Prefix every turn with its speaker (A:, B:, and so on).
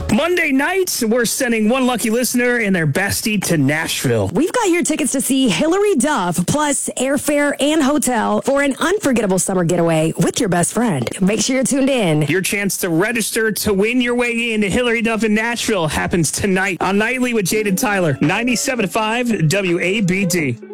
A: Monday night, we're sending one lucky listener and their bestie to Nashville.
B: We've got your tickets to see Hilary Duff, plus airfare and hotel for an unforgettable summer getaway with your best friend. Make sure you're tuned in.
A: Your chance to register to win your way into Hilary Duff in Nashville happens tonight on Nightly with Jade and Tyler, 97.5 WABD.